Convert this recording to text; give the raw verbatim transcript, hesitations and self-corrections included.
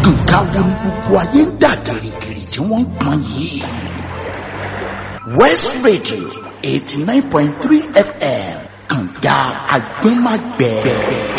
nǹkan wo ni gbogbo ayé ń dà gìrìgìrì tí wọ́n ń pọn yìí. West Radio eighty nine point three F M kànga agbẹ́mágbẹ́.